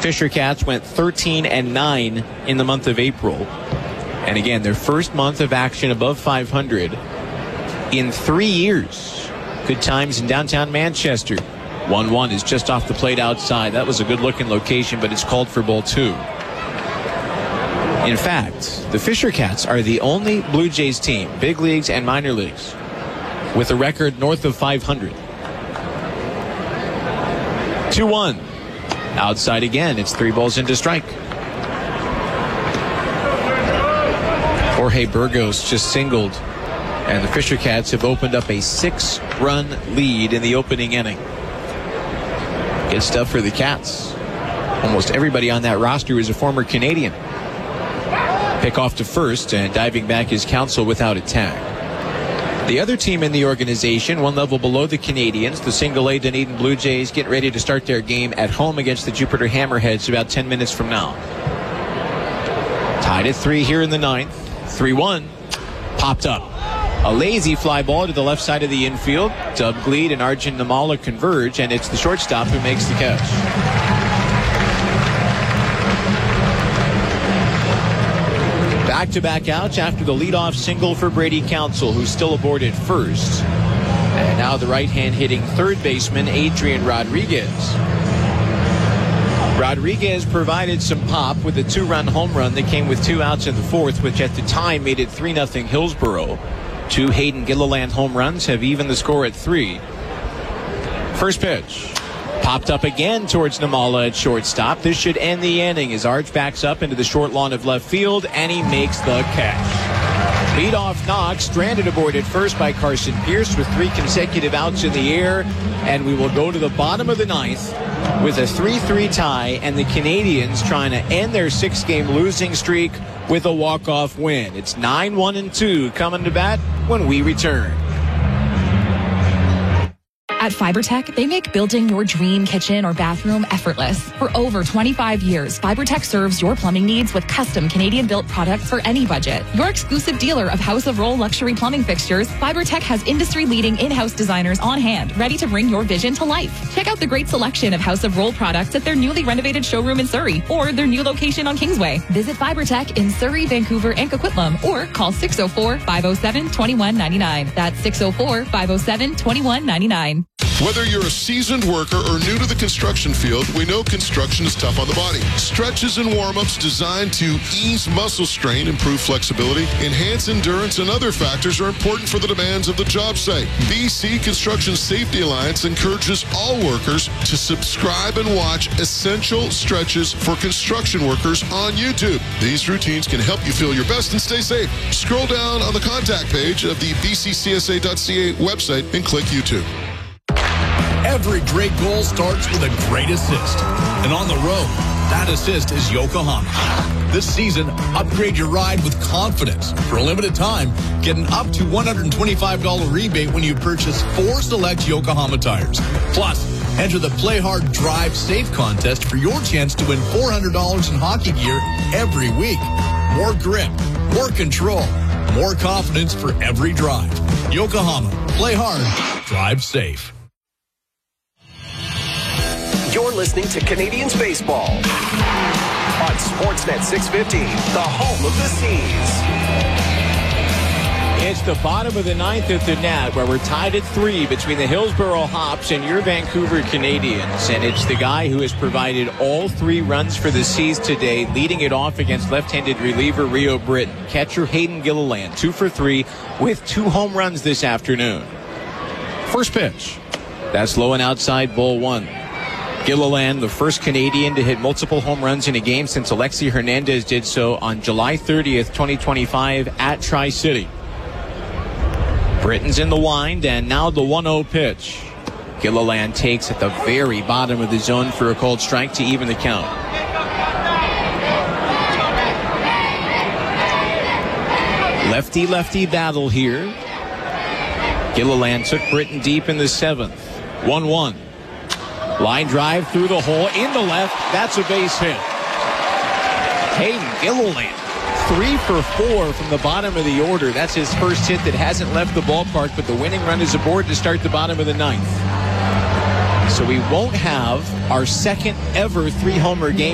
Fisher Cats went 13-9 in the month of April. And again, their first month of action above 500 in 3 years. Good times in downtown Manchester. 1-1 is just off the plate outside. That was a good-looking location, but it's called for ball 2. In fact, the Fisher Cats are the only Blue Jays team, big leagues and minor leagues, with a record north of 500. 2-1. Outside again. It's 3 balls into strike. Jorge Burgos just singled, and the Fisher Cats have opened up a 6-run lead in the opening inning. Good stuff for the Cats. Almost everybody on that roster is a former Canadian. Pick off to first, and diving back is Counsell without a tag. The other team in the organization, one level below the Canadians, the single-A Dunedin Blue Jays, get ready to start their game at home against the Jupiter Hammerheads about 10 minutes from now. Tied at 3 here in the 9th. 3-1. Popped up. A lazy fly ball to the left side of the infield. Dub Gleed and Arjun Namala converge, and it's the shortstop who makes the catch. Back-to-back outs after the leadoff single for Brady Counsell, who's still aboard at first. And now the right-hand hitting third baseman, Adrian Rodriguez. Rodriguez provided some pop with a 2-run home run that came with 2 outs in the 4th, which at the time made it 3-0 Hillsborough. 2 Hayden Gilliland home runs have evened the score at 3. First pitch. Popped up again towards Namala at shortstop. This should end the inning as Arch backs up into the short lawn of left field, and he makes the catch. Leadoff knock, stranded aboard at first by Carson Pierce with 3 consecutive outs in the air, and we will go to the bottom of the 9th with a 3-3 tie, and the Canadians trying to end their 6-game losing streak with a walk-off win. It's 9-1-2 coming to bat when we return. At FiberTech, they make building your dream kitchen or bathroom effortless. For over 25 years, FiberTech serves your plumbing needs with custom Canadian-built products for any budget. Your exclusive dealer of House of Roll luxury plumbing fixtures, FiberTech has industry-leading in-house designers on hand, ready to bring your vision to life. Check out the great selection of House of Roll products at their newly renovated showroom in Surrey or their new location on Kingsway. Visit FiberTech in Surrey, Vancouver, and Coquitlam, or call 604-507-2199. That's 604-507-2199. Whether you're a seasoned worker or new to the construction field, we know construction is tough on the body. Stretches and warm-ups designed to ease muscle strain, improve flexibility, enhance endurance, and other factors are important for the demands of the job site. BC Construction Safety Alliance encourages all workers to subscribe and watch essential stretches for construction workers on YouTube. These routines can help you feel your best and stay safe. Scroll down on the contact page of the bccsa.ca website and click YouTube. Every great goal starts with a great assist. And on the road, that assist is Yokohama. This season, upgrade your ride with confidence. For a limited time, get an up to $125 rebate when you purchase 4 select Yokohama tires. Plus, enter the Play Hard Drive Safe contest for your chance to win $400 in hockey gear every week. More grip, more control, more confidence for every drive. Yokohama. Play hard. Drive safe. You're listening to Canadians Baseball on Sportsnet 650, the home of the Seas. It's the bottom of the 9th at the Nat, where we're tied at 3 between the Hillsborough Hops and your Vancouver Canadians. And it's the guy who has provided all 3 runs for the Seas today, leading it off against left-handed reliever Rio Britton. Catcher Hayden Gilliland, 2 for 3 with 2 home runs this afternoon. First pitch. That's low and outside, ball 1. Gilliland, the first Canadian to hit multiple home runs in a game since Alexi Hernandez did so on July 30th, 2025 at Tri-City. Britton's in the wind, and now the 1-0 pitch. Gilliland takes at the very bottom of the zone for a called strike to even the count. Lefty-lefty battle here. Gilliland took Britton deep in the 7th. 1-1. Line drive through the hole, in the left. That's a base hit. Hayden Gilliland, 3 for 4 from the bottom of the order. That's his first hit that hasn't left the ballpark, but the winning run is aboard to start the bottom of the 9th. So we won't have our second ever 3-homer game